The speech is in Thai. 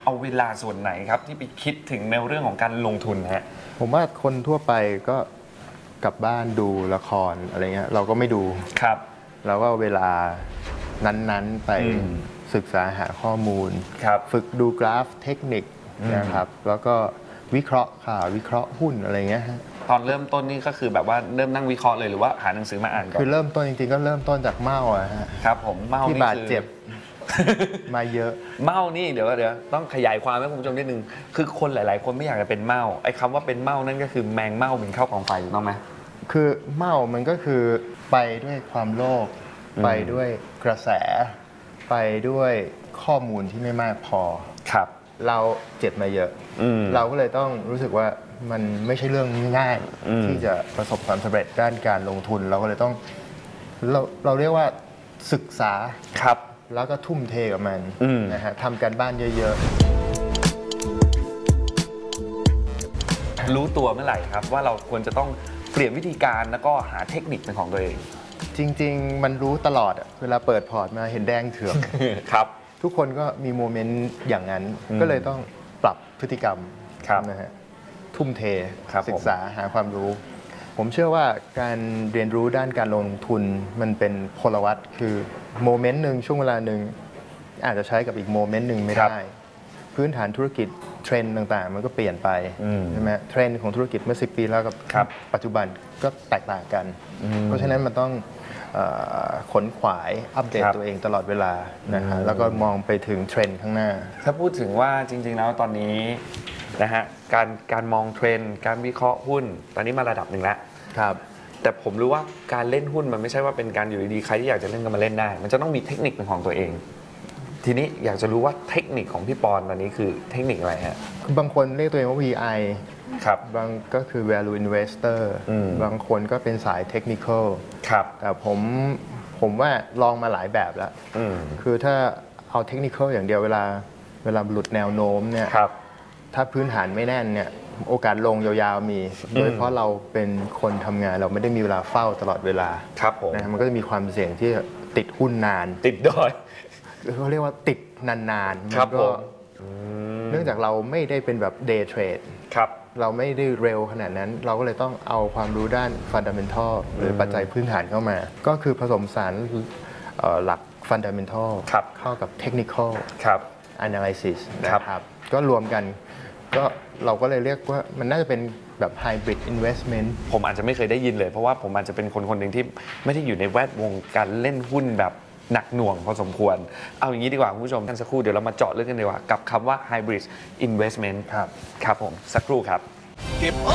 เอาเวลาส่วนไหนครับที่ไปคิดถึงในเรื่องของการลงทุนฮะผมว่าคนทั่วไปก็กลับบ้านดูละครอะไรเงี้ยเราก็ไม่ดูครับเราก็เวลานั้นๆไปศึกษาหาข้อมูลฝึกดูกราฟเทคนิคนะครับแล้วก็วิเคราะห์ข่าววิเคราะห์หุ้นอะไรเงี้ยตอนเริ่มต้นนี่ก็คือแบบว่าเริ่มนั่งวิเคราะห์เลยหรือว่าหาหนังสือมาอ่านก่อนคือเริ่มต้นจริงๆก็เริ่มต้นจากเมาอะฮะครับผมเมาที่บาดเจ็บมาเยอะเมานี่เดี๋ยวต้องขยายความให้คุณผู้ชมนิดนึงคือคนหลายๆคนไม่อยากจะเป็นเมาไอ้คำว่าเป็นเมานั่นก็คือแมงเมาบินเข้ากองไฟถูกต้องไหมคือเมามันก็คือไปด้วยความโลภไปด้วยกระแสไปด้วยข้อมูลที่ไม่มากพอครับเราเจ็บมาเยอะเราก็เลยต้องรู้สึกว่ามันไม่ใช่เรื่องง่ายที่จะประสบความสำเร็จด้านการลงทุนเราก็เลยต้องเราเรียกว่าศึกษาครับแล้วก็ทุ่มเทกับมันนะฮะทำการบ้านเยอะๆรู้ตัวเมื่อไหร่ครับว่าเราควรจะต้องเปลี่ยนวิธีการแล้วก็หาเทคนิคเป็นของตัวเองจริงๆมันรู้ตลอดเวลาเปิดพอร์ตมาเห็นแดงเถือกครับทุกคนก็มีโมเมนต์อย่างนั้นก็เลยต้องปรับพฤติกรรมนะฮะทุ่มเทศึกษาหาความรู้ผมเชื่อว่าการเรียนรู้ด้านการลงทุนมันเป็นพลวัตคือโมเมนต์หนึ่งช่วงเวลาหนึ่งอาจจะใช้กับอีกโมเมนต์หนึ่งไม่ได้พื้นฐานธุรกิจเทรนด์ต่างๆมันก็เปลี่ยนไปใช่ไหมเทรนด์ของธุรกิจเมื่อ10 ปีแล้วกับปัจจุบันก็แตกต่างกันเพราะฉะนั้นมันต้องขนขวายอัปเดตตัวเองตลอดเวลานะฮะแล้วก็มองไปถึงเทรนด์ข้างหน้าถ้าพูดถึงว่าจริงๆแล้วตอนนี้นะฮะการมองเทรนด์การวิเคราะห์หุ้นตอนนี้มาระดับหนึ่งแล้วครับแต่ผมรู้ว่าการเล่นหุ้นมันไม่ใช่ว่าเป็นการอยู่ดีๆใครที่อยากจะเล่นก็มาเล่นได้มันจะต้องมีเทคนิคเป็นของตัวเองทีนี้อยากจะรู้ว่าเทคนิคของพี่ปอนตอนนี้คือเทคนิคอะไรฮะบางคนเรียกตัวเองว่า VI ครับบางก็คือ value investor บางคนก็เป็นสาย technical ครับแต่ผมว่าลองมาหลายแบบแล้วคือถ้าเอา technical อย่างเดียวเวลาหลุดแนวโน้มเนี่ยถ้าพื้นฐานไม่แน่นเนี่ยโอกาสลงยาวๆมีโดยเฉพราะเราเป็นคนทำงานเราไม่ได้มีเวลาเฝ้าตลอดเวลาครับผมนะมันก็จะมีความเสี่ยงที่ติดหุ้นนานติดดอยเขาเรียกว่าติดนานๆครับผมเนื่องจากเราไม่ได้เป็นแบบ day trade ครับเราไม่ได้เร็วขนาดนั้นเราก็เลยต้องเอาความรู้ด้าน fundamental หรือปัจจัยพื้นฐานเข้ามาก็คือผสมสารหลัก fundamental เข้ากับ technical analysis นะครับก็รวมกันก็เราก็เลยเรียกว่ามันน่าจะเป็นแบบ hybrid investment ผมอาจจะไม่เคยได้ยินเลยเพราะว่าผมอาจจะเป็นคนหนึ่งที่ไม่ได้อยู่ในแวดวงการเล่นหุ้นแบบหนักหน่วงพอสมควรเอาอย่างนี้ดีกว่าคุณผู้ชมท่านสักครู่เดี๋ยวเรามาเจาะลึกกันดีกว่ากับคำว่า hybrid investment ครับผมสักครู่ครับ